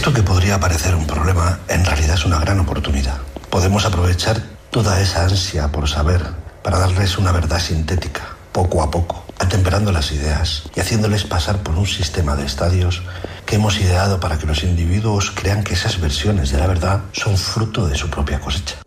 Esto que podría parecer un problema, en realidad es una gran oportunidad. Podemos aprovechar toda esa ansia por saber para darles una verdad sintética, poco a poco, atemperando las ideas y haciéndoles pasar por un sistema de estadios que hemos ideado para que los individuos crean que esas versiones de la verdad son fruto de su propia cosecha.